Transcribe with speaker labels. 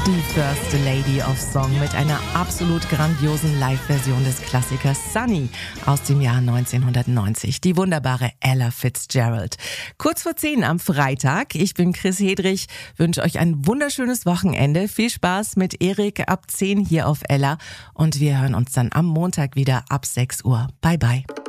Speaker 1: Die First Lady of Song mit einer absolut grandiosen Live-Version des Klassikers Sunny aus dem Jahr 1990. Die wunderbare Ella Fitzgerald. Kurz vor 10 am Freitag. Ich bin Chris Hedrich, wünsche euch ein wunderschönes Wochenende. Viel Spaß mit Erik ab 10 hier auf Ella. Und wir hören uns dann am Montag wieder ab 6 Uhr. Bye, bye.